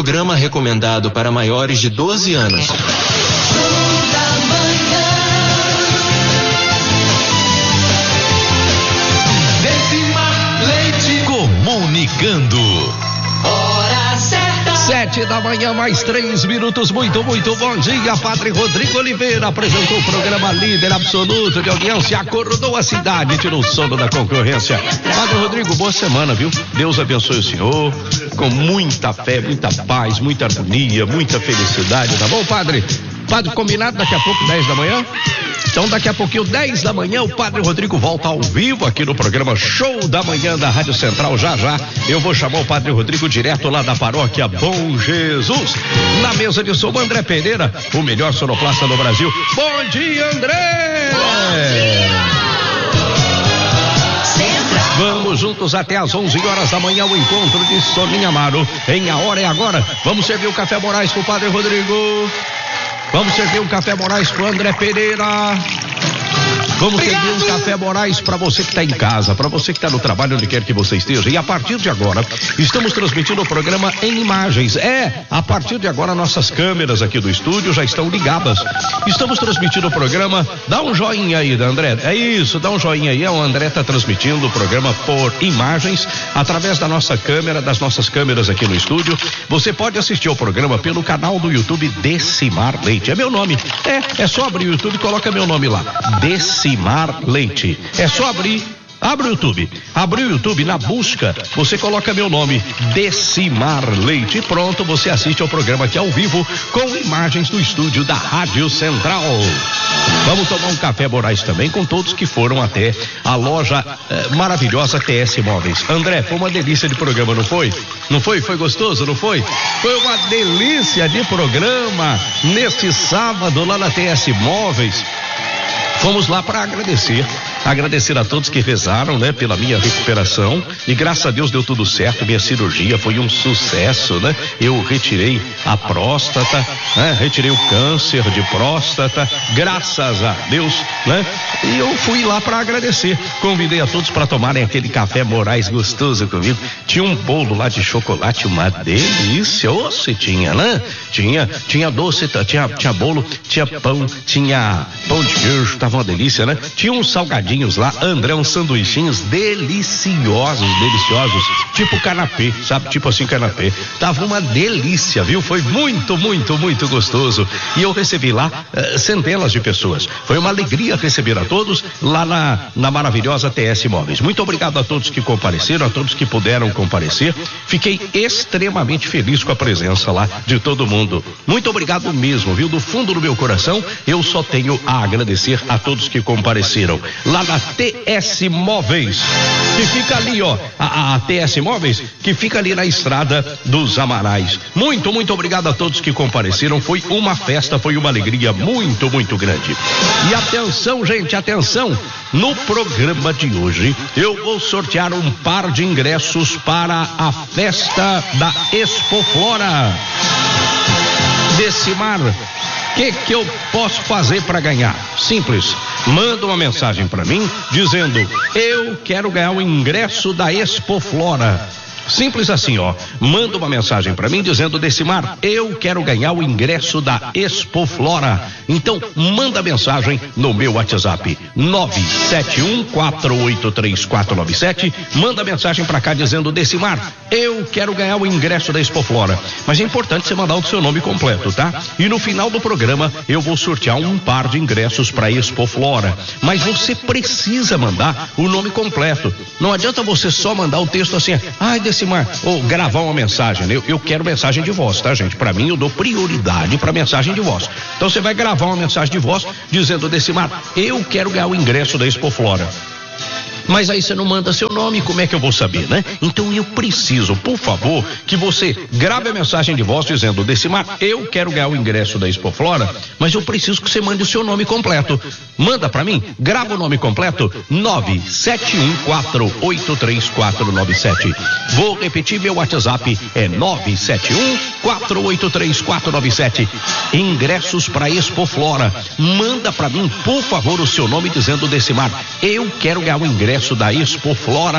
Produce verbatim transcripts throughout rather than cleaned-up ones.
programa recomendado para maiores de doze anos. Comunicando. Hora certa. Sete da manhã, mais três minutos. Muito, muito bom dia. Padre Rodrigo Oliveira apresentou o programa líder absoluto de audiência. Acordou a cidade, tirou o sono da concorrência. Padre Rodrigo, boa semana, viu? Deus abençoe o senhor. Com muita fé, muita paz, muita harmonia, muita felicidade, tá bom, padre? Padre, combinado daqui a pouco, dez da manhã? Então, daqui a pouquinho, dez da manhã, o Padre Rodrigo volta ao vivo aqui no programa Show da Manhã da Rádio Central. Já, já, eu vou chamar o Padre Rodrigo direto lá da paróquia Bom Jesus. Na mesa de som, André Pereira, o melhor sonoplasta do Brasil. Bom dia, André! Bom dia! Vamos juntos até às onze horas da manhã, o encontro de Soninha Amaro. Em A Hora é Agora, vamos servir o Café Moraes pro Padre Rodrigo. Vamos servir um Café Moraes pro André Pereira. Vamos Obrigado. servir um Café Moraes para você que está em casa, para você que está no trabalho, onde quer que você esteja. E a partir de agora, estamos transmitindo o programa em imagens. É, a partir de agora, nossas câmeras aqui do estúdio já estão ligadas. Estamos transmitindo o programa. Dá um joinha aí, André. É isso, dá um joinha aí. O André está transmitindo o programa por imagens, através da nossa câmera, das nossas câmeras aqui no estúdio. Você pode assistir ao programa pelo canal do YouTube Decimar Leite. É meu nome. É, é só abrir o YouTube e coloca meu nome lá. Decimar Leite. É só abrir, abre o YouTube. Abre o YouTube, na busca, você coloca meu nome, Decimar Leite. E pronto, você assiste ao programa aqui ao vivo, com imagens do estúdio da Rádio Central. Vamos tomar um café Moraes também com todos que foram até a loja eh, maravilhosa T S Móveis. André, foi uma delícia de programa, não foi? Não foi? Foi gostoso, não foi? Foi uma delícia de programa neste sábado lá na T S Móveis. Fomos lá para agradecer, agradecer a todos que rezaram, né, pela minha recuperação, e graças a Deus deu tudo certo. Minha cirurgia foi um sucesso, né? Eu retirei a próstata, né? Retirei o câncer de próstata, graças a Deus, né? E eu fui lá para agradecer. Convidei a todos para tomarem aquele café Moraes gostoso comigo. Tinha um bolo lá de chocolate, uma delícia. Ô, se tinha, né? Tinha, tinha doce, tinha, tinha bolo, tinha pão, tinha pão de queijo, tava uma delícia, né? Tinha uns salgadinhos lá, André, uns sanduichinhos deliciosos, deliciosos, tipo canapé, sabe? Tipo assim, canapé. Tava uma delícia, viu? Foi muito, muito, muito gostoso. E eu recebi lá uh, centenas de pessoas. Foi uma alegria receber a todos lá na, na maravilhosa T S Móveis. Muito obrigado a todos que compareceram, a todos que puderam comparecer. Fiquei extremamente feliz com a presença lá de todo mundo. Muito obrigado mesmo, viu? Do fundo do meu coração, eu só tenho a agradecer a todos que compareceram lá na T S Móveis, que fica ali, ó, a, a T S Móveis, que fica ali na estrada dos Amarais. Muito, muito obrigado a todos que compareceram. Foi uma festa, foi uma alegria muito, muito grande. E atenção, gente, atenção, no programa de hoje eu vou sortear um par de ingressos para a festa da Expoflora. Decimar, o que que eu posso fazer para ganhar? Simples, manda uma mensagem para mim dizendo: eu quero ganhar o ingresso da Expoflora. Simples assim, ó. Manda uma mensagem para mim dizendo: Decimar, eu quero ganhar o ingresso da Expoflora. Então, manda mensagem no meu WhatsApp nove sete um quatro oito três quatro nove sete. Manda mensagem para cá dizendo: Decimar, eu quero ganhar o ingresso da Expoflora. Mas é importante você mandar o seu nome completo, tá? E no final do programa eu vou sortear um par de ingressos para Expoflora. Mas você precisa mandar o nome completo. Não adianta você só mandar o texto assim: ai, Decimar, ou gravar uma mensagem. Eu, eu quero mensagem de voz, tá, gente? Para mim, eu dou prioridade para mensagem de voz. Então você vai gravar uma mensagem de voz dizendo: Decimar, eu quero ganhar o ingresso da Expoflora. Mas aí você não manda seu nome, como é que eu vou saber, né? Então eu preciso, por favor, que você grave a mensagem de voz dizendo: Decimar, eu quero ganhar o ingresso da Expoflora, mas eu preciso que você mande o seu nome completo. Manda pra mim, grava o nome completo, nove sete um quatro oito três quatro nove sete. Vou repetir, meu WhatsApp é nove sete um quatro oito três quatro nove sete. Ingressos pra Expoflora. Manda pra mim, por favor, o seu nome dizendo: Decimar, eu quero ganhar o ingresso da Expoflora.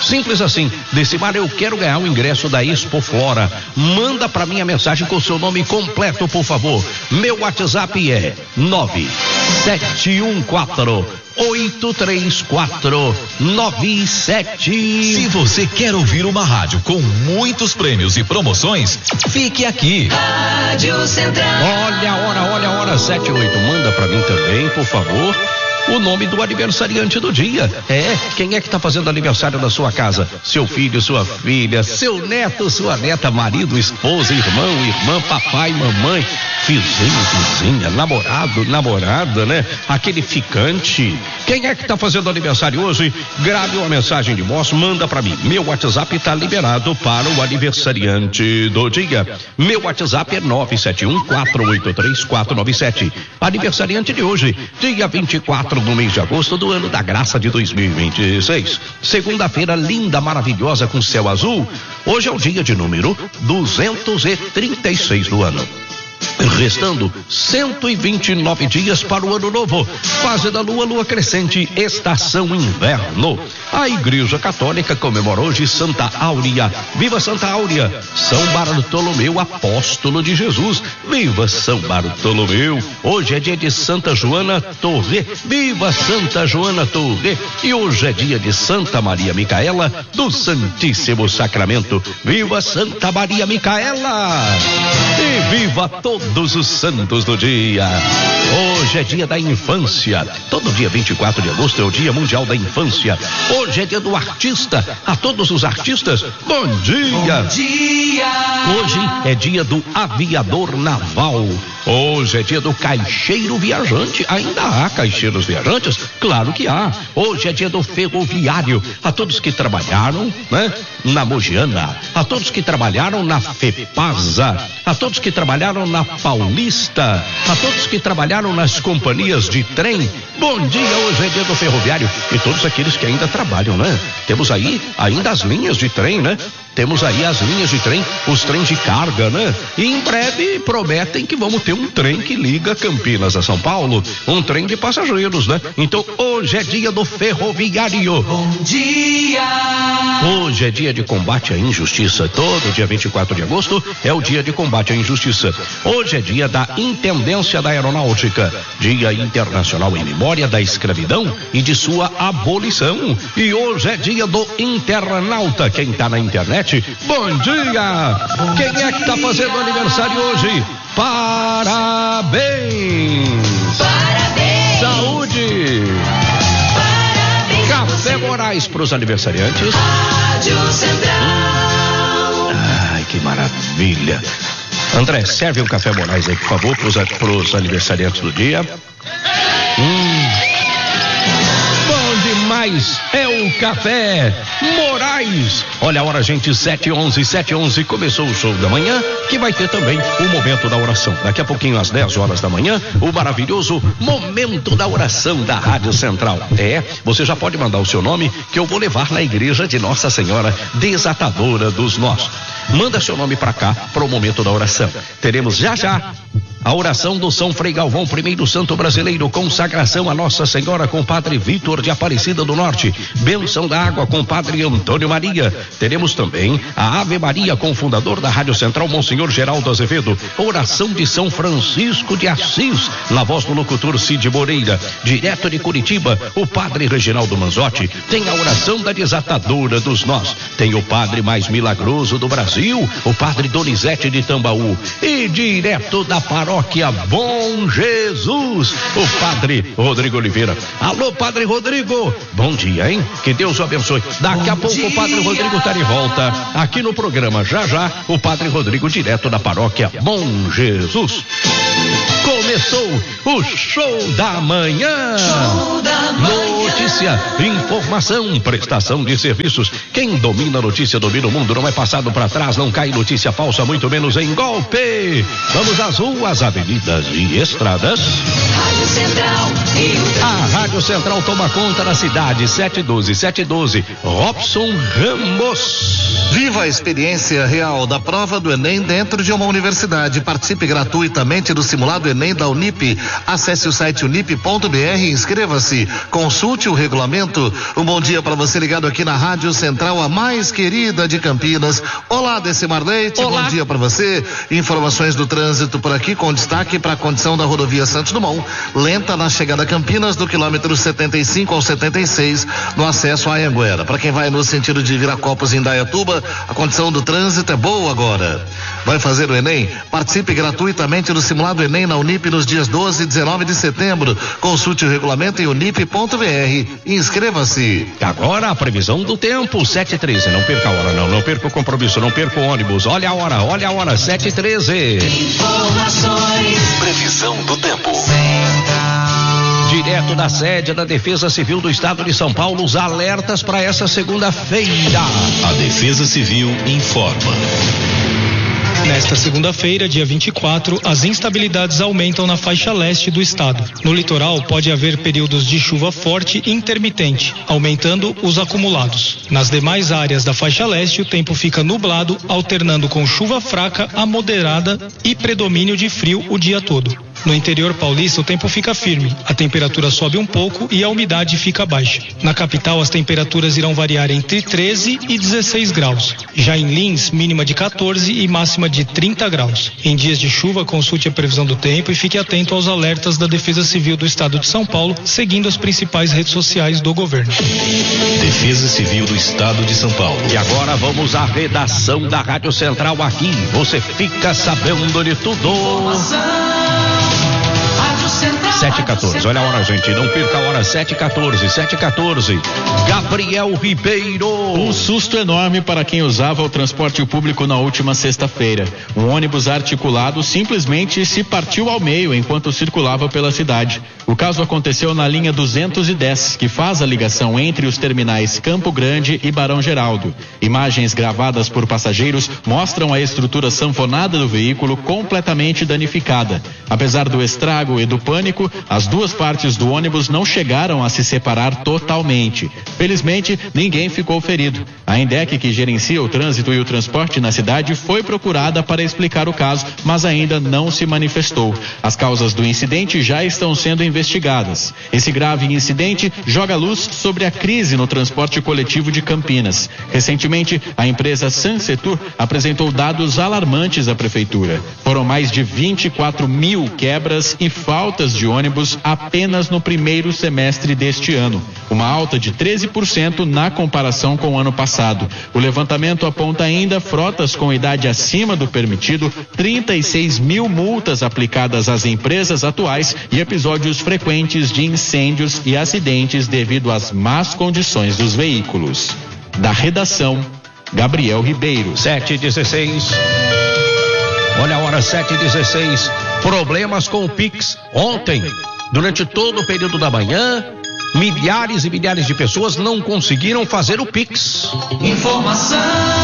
Simples assim. Decimar, eu quero ganhar o ingresso da Expo Flora. Manda pra mim a mensagem com seu nome completo, por favor. Meu WhatsApp é nove sete um quatro oito três quatro nove sete. Se você quer ouvir uma rádio com muitos prêmios e promoções, fique aqui. Rádio Central. Olha a hora, olha a hora, sete e oito. Manda pra mim também, por favor, o nome do aniversariante do dia. É, quem é que tá fazendo aniversário na sua casa? Seu filho, sua filha, seu neto, sua neta, marido, esposa, irmão, irmã, papai, mamãe, vizinho, vizinha, namorado, namorada, né? Aquele ficante. Quem é que tá fazendo aniversário hoje? Grave uma mensagem de voz, manda pra mim. Meu WhatsApp tá liberado para o aniversariante do dia. Meu WhatsApp é nove sete um quatro oito três quatro nove sete. Aniversariante de hoje, dia vinte e quatro do mês de agosto do ano da graça de dois mil e vinte e seis. Segunda-feira linda, maravilhosa com céu azul. Hoje é o dia de número duzentos e trinta e seis do ano. Restando cento e vinte e nove dias para o ano novo. Fase da lua, lua crescente, estação inverno. A Igreja Católica comemora hoje Santa Áurea. Viva Santa Áurea! São Bartolomeu, apóstolo de Jesus. Viva São Bartolomeu! Hoje é dia de Santa Joana Torre. Viva Santa Joana Torre! E hoje é dia de Santa Maria Micaela do Santíssimo Sacramento. Viva Santa Maria Micaela! E viva todos os santos do dia. Hoje é dia da infância. Todo dia vinte e quatro de agosto é o Dia Mundial da Infância. Hoje é dia do artista. A todos os artistas, bom dia. Bom dia. Hoje é dia do aviador naval. Hoje é dia do caixeiro viajante. Ainda há caixeiros viajantes? Claro que há. Hoje é dia do ferroviário. A todos que trabalharam, né, na Mogiana, a todos que trabalharam na FEPASA, a todos que trabalharam na Paulista, a todos que trabalharam nas companhias de trem, bom dia. Hoje é dia do ferroviário e todos aqueles que ainda trabalham, né? Temos aí ainda as linhas de trem, né? Temos aí as linhas de trem, os trens de carga, né? E em breve prometem que vamos ter um trem que liga Campinas a São Paulo, um trem de passageiros, né? Então hoje é dia do ferroviário. Bom dia. Hoje é dia de combate à injustiça. Todo dia vinte e quatro de agosto é o dia de combate à injustiça. Hoje é dia da Intendência da Aeronáutica, Dia Internacional em Memória da Escravidão e de sua abolição. E hoje é dia do internauta. Quem tá na internet, bom dia! Bom Quem dia. é que tá fazendo aniversário hoje? Parabéns! Parabéns! Saúde! Parabéns! Café Moraes para os aniversariantes. Rádio Central. Ai, que maravilha! André, serve um Café Moraes aí, por favor, para os aniversariantes do dia. Hum. Demais é o Café Moraes. Olha a hora, gente, sete e onze, sete e onze, começou o show da manhã, que vai ter também o momento da oração. Daqui a pouquinho, às dez horas da manhã, o maravilhoso momento da oração da Rádio Central. É, você já pode mandar o seu nome, que eu vou levar na igreja de Nossa Senhora Desatadora dos Nós. Manda seu nome para cá, para o momento da oração. Teremos já já a oração do São Frei Galvão, primeiro santo brasileiro, consagração a Nossa Senhora com Padre Vitor de Aparecida do Norte, bênção da água com Padre Antônio Maria. Teremos também a Ave Maria com o fundador da Rádio Central, Monsenhor Geraldo Azevedo, oração de São Francisco de Assis, na voz do locutor Cid Moreira. Direto de Curitiba, o Padre Reginaldo Manzotti. Tem a oração da Desatadora dos Nós. Tem o Padre mais milagroso do Brasil, o Padre Donizete de Tambaú. E direto da paróquia Bom Jesus, o Padre Rodrigo Oliveira. Alô, Padre Rodrigo, bom dia, hein? Que Deus o abençoe. Daqui a pouco o Padre Rodrigo está de volta aqui no programa. Já já, o Padre Rodrigo direto da paróquia Bom Jesus. Começou o show da manhã. Show da manhã. Notícia, informação, prestação de serviços. Quem domina a notícia domina o mundo. Não é passado para trás, não cai notícia falsa, muito menos em golpe. Vamos às ruas, avenidas e estradas. Rádio Central e o A Rádio Central toma conta da cidade. sete doze, sete doze. Robson Ramos. Viva a experiência real da prova do Enem dentro de uma universidade. Participe gratuitamente do simulado Enem da Unip. Acesse o site unip ponto br e inscreva-se. Consulte o regulamento. Um bom dia para você ligado aqui na Rádio Central, a mais querida de Campinas. Olá, Decimar Leite. Olá. Bom dia para você. Informações do trânsito por aqui com destaque para a condição da rodovia Santos Dumont. Lenta na chegada a Campinas do quilômetro setenta e cinco ao setenta e seis no acesso à Anhanguera. Para quem vai no sentido de Viracopos em Indaiatuba, a condição do trânsito é boa agora. Vai fazer o Enem? Participe gratuitamente do simulado Enem na Unip nos dias doze e dezenove de setembro. Consulte o regulamento em unip ponto br e inscreva-se. Agora a previsão do tempo, sete e treze. Não perca a hora, não. Não perca o compromisso, não perca o ônibus. Olha a hora, olha a hora, sete e treze. Informações. Previsão do tempo. Direto da sede da Defesa Civil do Estado de São Paulo, os alertas para essa segunda-feira. A Defesa Civil informa. Nesta segunda-feira, dia vinte e quatro, as instabilidades aumentam na faixa leste do estado. No litoral, pode haver períodos de chuva forte e intermitente, aumentando os acumulados. Nas demais áreas da faixa leste, o tempo fica nublado, alternando com chuva fraca a moderada e predomínio de frio o dia todo. No interior paulista, o tempo fica firme, a temperatura sobe um pouco e a umidade fica baixa. Na capital, as temperaturas irão variar entre treze e dezesseis graus. Já em Lins, mínima de quatorze e máxima de trinta graus. Em dias de chuva, consulte a previsão do tempo e fique atento aos alertas da Defesa Civil do Estado de São Paulo, seguindo as principais redes sociais do governo. Defesa Civil do Estado de São Paulo. E agora vamos à redação da Rádio Central aqui. Você fica sabendo de tudo. sete e quatorze, olha a hora, gente, não perca a hora, sete e quatorze, sete e quatorze. Gabriel Ribeiro. Um susto enorme para quem usava o transporte público na última sexta-feira. Um ônibus articulado simplesmente se partiu ao meio enquanto circulava pela cidade. O caso aconteceu na linha duzentos e dez, que faz a ligação entre os terminais Campo Grande e Barão Geraldo. Imagens gravadas por passageiros mostram a estrutura sanfonada do veículo completamente danificada. Apesar do estrago e do pânico, as duas partes do ônibus não chegaram a se separar totalmente. Felizmente, ninguém ficou ferido. A Indec, que gerencia o trânsito e o transporte na cidade, foi procurada para explicar o caso, mas ainda não se manifestou. As causas do incidente já estão sendo investigadas. Esse grave incidente joga luz sobre a crise no transporte coletivo de Campinas. Recentemente, a empresa Sansetur apresentou dados alarmantes à prefeitura. Foram mais de vinte e quatro mil quebras e faltas de ônibus apenas no primeiro semestre deste ano, uma alta de treze por cento na comparação com o ano passado. O levantamento aponta ainda frotas com idade acima do permitido, trinta e seis mil multas aplicadas às empresas atuais e episódios frequentes de incêndios e acidentes devido às más condições dos veículos. Da redação, Gabriel Ribeiro. sete e dezesseis. Olha a hora, sete e dezesseis. Problemas com o Pix. Ontem, durante todo o período da manhã, milhares e milhares de pessoas não conseguiram fazer o Pix. Informação.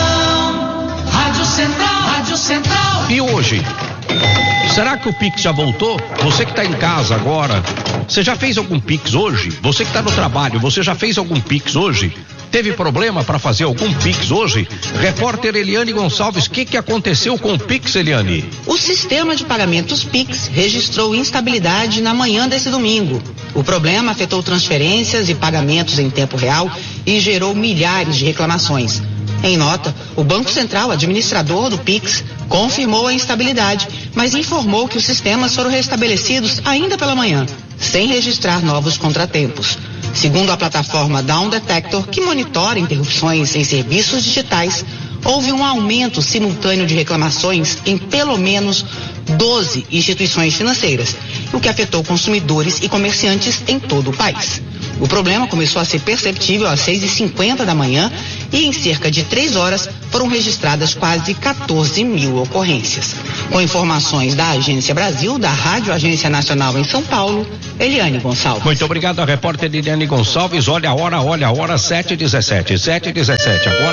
Rádio Central. Rádio Central. E hoje? Será que o Pix já voltou? Você que está em casa agora, você já fez algum Pix hoje? Você que está no trabalho, você já fez algum Pix hoje? Teve problema para fazer algum Pix hoje? Repórter Eliane Gonçalves, o que, que aconteceu com o Pix, Eliane? O sistema de pagamentos Pix registrou instabilidade na manhã desse domingo. O problema afetou transferências e pagamentos em tempo real e gerou milhares de reclamações. Em nota, o Banco Central, administrador do Pix, confirmou a instabilidade, mas informou que os sistemas foram restabelecidos ainda pela manhã, sem registrar novos contratempos. Segundo a plataforma Down Detector, que monitora interrupções em serviços digitais, houve um aumento simultâneo de reclamações em pelo menos doze instituições financeiras, o que afetou consumidores e comerciantes em todo o país. O problema começou a ser perceptível às seis e cinquenta da manhã e em cerca de três horas foram registradas quase quatorze mil ocorrências. Com informações da Agência Brasil, da Rádio Agência Nacional em São Paulo, Eliane Gonçalves. Muito obrigado, a repórter Eliane Gonçalves. Olha a hora, olha a hora, sete e dezessete, sete e dezessete. Agora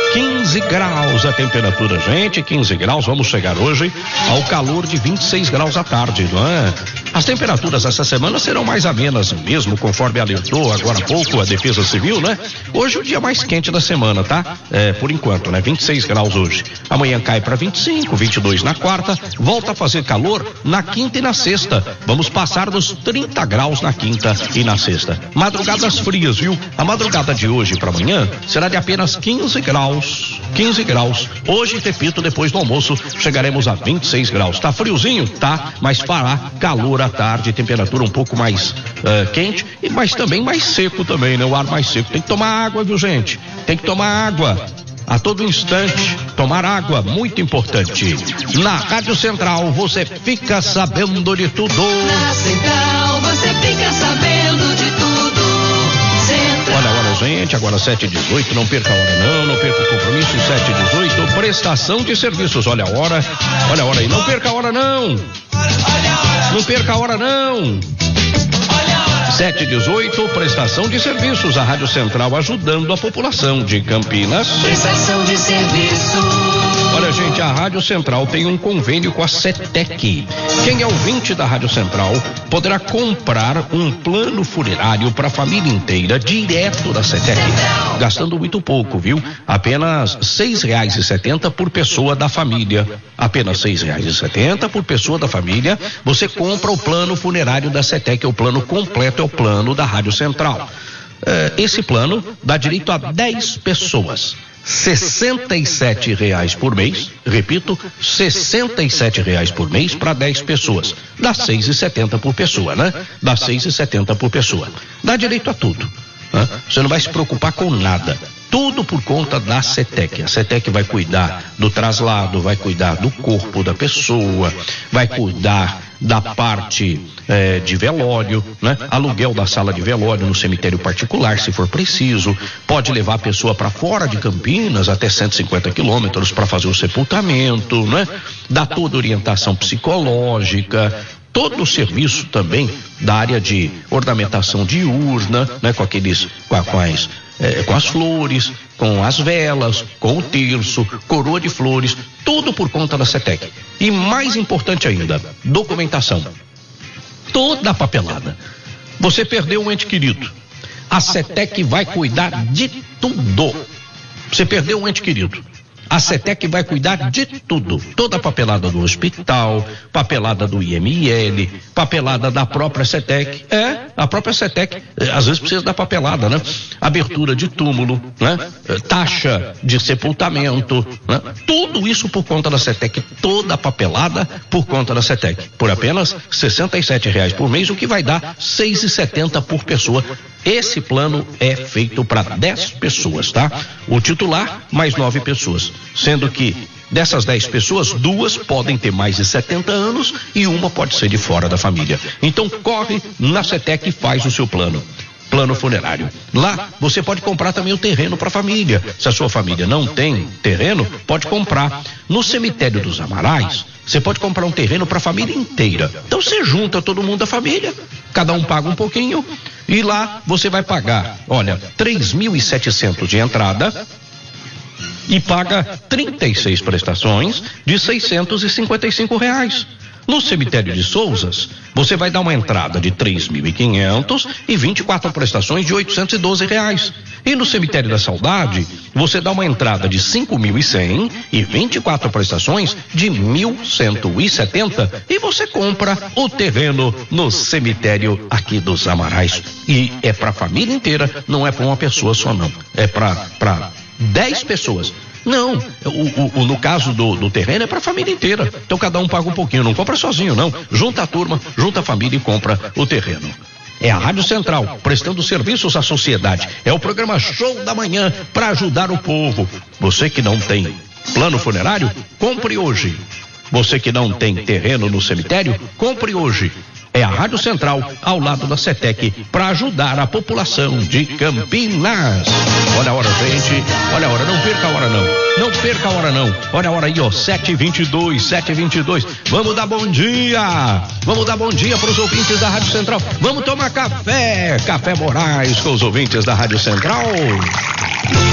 quinze graus a temperatura, gente, quinze graus, vamos chegar hoje ao calor de vinte e seis graus à tarde, não é? As temperaturas essa semana serão mais amenas mesmo, conforme alertou agora há pouco a Defesa Civil, né? Hoje é o dia mais quente da semana, tá? É, por enquanto, né? vinte e seis graus hoje. Amanhã cai para vinte e cinco, vinte e dois na quarta, volta a fazer calor na quinta e na sexta. Vamos passar dos trinta graus na quinta e na sexta. Madrugadas frias, viu? A madrugada de hoje para amanhã será de apenas quinze graus. quinze graus. Hoje, repito, depois do almoço, chegaremos a vinte e seis graus. Tá friozinho? Tá, mas fará calor à tarde, temperatura um pouco mais uh, quente, mas também mais seco também, né? O ar mais seco. Tem que tomar água, viu, gente? Tem que tomar água. A todo instante, tomar água, muito importante. Na Rádio Central, você fica sabendo de tudo. Na Central, você fica sabendo de tudo. Central. Olha a hora, gente, agora sete e dezoito, não perca a hora não, não perca o compromisso, sete e dezoito, prestação de serviços, olha a hora, olha a hora aí, não perca a hora não, não perca a hora não. sete e dezoito, prestação de serviços, a Rádio Central ajudando a população de Campinas. Prestação de serviços. Olha, gente, a Rádio Central tem um convênio com a CETEC. Quem é ouvinte da Rádio Central poderá comprar um plano funerário para a família inteira direto da CETEC, gastando muito pouco, viu? Apenas seis reais e setenta por pessoa da família. Apenas seis reais e setenta por pessoa da família. Você compra o plano funerário da CETEC, o plano completo é o plano da Rádio Central. Esse plano dá direito a dez pessoas. sessenta e sete reais por mês, repito, sessenta e sete reais por mês para dez pessoas. Dá seis e setenta por pessoa, né? Dá seis e setenta por pessoa. Dá direito a tudo, né? Você não vai se preocupar com nada. Tudo por conta da CETEC. A CETEC vai cuidar do traslado, vai cuidar do corpo da pessoa, vai cuidar da parte eh, de velório, né? Aluguel da sala de velório no cemitério particular, se for preciso. Pode levar a pessoa para fora de Campinas, até cento e cinquenta quilômetros, para fazer o sepultamento, né? Dá toda orientação psicológica. Todo o serviço também da área de ornamentação de urna, né? Com aqueles, com, a, com, as, eh, com as flores, com as velas, com o terço, coroa de flores, tudo por conta da CETEC. E mais importante ainda, documentação. Toda a papelada. Você perdeu um ente querido. A CETEC vai cuidar de tudo. Você perdeu um ente querido. A CETEC vai cuidar de tudo. Toda a papelada do hospital, papelada do I M L, papelada da própria CETEC. É, a própria CETEC, às vezes precisa da papelada, né? Abertura de túmulo, né? Taxa de sepultamento, né? Tudo isso por conta da CETEC. Toda a papelada por conta da CETEC. Por apenas sessenta e sete reais por mês, o que vai dar seis e setenta por pessoa. Esse plano é feito para dez pessoas, tá? O titular, mais nove pessoas. Sendo que dessas dez pessoas, duas podem ter mais de setenta anos e uma pode ser de fora da família. Então corre na CETEC e faz o seu plano. Plano funerário. Lá você pode comprar também o terreno para a família. Se a sua família não tem terreno, pode comprar. No cemitério dos Amarais, você pode comprar um terreno para a família inteira. Então você junta todo mundo da família, cada um paga um pouquinho e lá você vai pagar, olha, três mil e setecentos de entrada e paga trinta e seis prestações de seiscentos e cinquenta e cinco reais. No cemitério de Souzas, você vai dar uma entrada de três mil e quinhentos e vinte e quatro prestações de oitocentos e doze reais. E no cemitério da Saudade, você dá uma entrada de cinco mil e cem e vinte e quatro prestações de mil cento e setenta e você compra o terreno no cemitério aqui dos Amarais. E é para a família inteira, não é para uma pessoa só não. É para para dez pessoas. Não, o, o, no caso do, do terreno é para a família inteira. Então cada um paga um pouquinho, não compra sozinho não. Junta a turma, junta a família e compra o terreno. É a Rádio Central, prestando serviços à sociedade. É o programa Show da Manhã para ajudar o povo. Você que não tem plano funerário, compre hoje. Você que não tem terreno no cemitério, compre hoje. É a Rádio Central, ao lado da CETEC, para ajudar a população de Campinas. Olha a hora, gente. Olha a hora, não perca a hora não. Não perca a hora não. Olha a hora aí, ó, sete e vinte e dois, sete e vinte e dois. Vamos dar bom dia. Vamos dar bom dia para os ouvintes da Rádio Central. Vamos tomar café. Café Moraes com os ouvintes da Rádio Central.